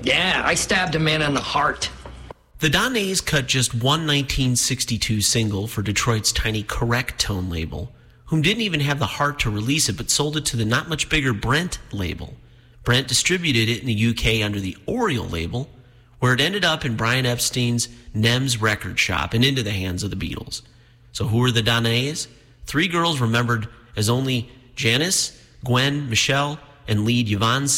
Yeah, I stabbed a man in the heart. The Donnays cut just one 1962 single for Detroit's tiny Correct Tone label, whom didn't even have the heart to release it but sold it to the not much bigger Brent label. Brent distributed it in the UK under the Oriole label, where it ended up in Brian Epstein's Nems record shop and into the hands of the Beatles. So who are the Donnays? Three girls remembered as only Janice, Gwen, Michelle, and lead Yvonne